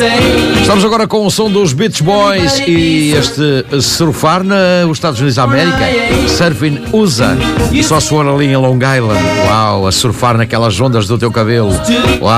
Estamos agora com o som dos Beach Boys e este surfar nos Estados Unidos da América, Surfing USA, só se for ali em Long Island. Uau, a surfar naquelas ondas do teu cabelo. Uau.